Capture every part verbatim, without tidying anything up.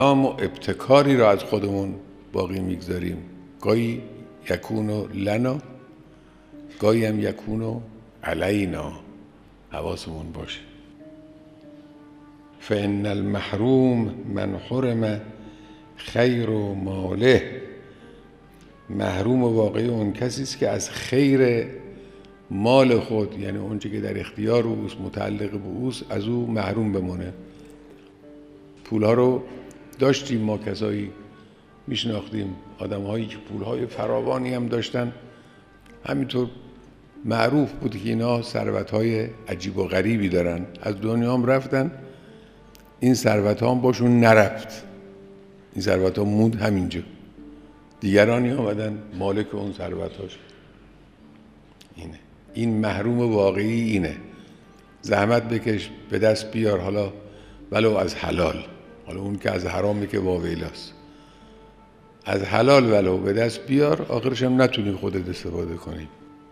ما ابتکاری را از خودمون باقی میگذاریم. گاهی یکونو لنا، گاهی هم یکونو علینا. حواسمون باشه. فإن المحروم من حرم خیر و ماله. محروم واقعی اون کسی است که از خیر مال خود، یعنی اونچه که در اختیار اوست، متعلق به اوست، از او محروم بمونه. پولها رو داشتیم، ما کسایی میشناختیم آدم هایی که پولهای فراوانی هم داشتن، همینطور معروف بود که اینا ثروت های عجیب و غریبی دارن. از دنیا هم رفتن، این ثروت ها هم باشون نرفت، این ثروت ها موند همینجا، دیگرانی آمدن مالک اون ثروت هاش. اینه این محروم واقعی، اینه. زحمت بکش، به دست بیار، حالا ولو از حلال، حالا اون که از حرامی که واویلاست، از حلال ولو به دست بیار، آخرش هم نتونی خودت استفاده کنی.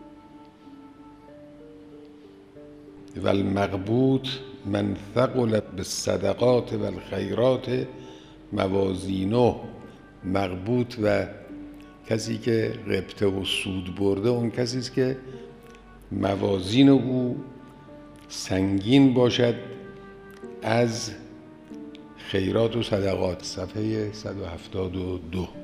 والمغبوط من ثقلت بالصدقات والخیرات موازینه. مغبوط و کسی که غبطه و سود برده اون کسی است که موازین او سنگین باشد از خیرات و صدقات. صفحه صد و هفتاد و دو.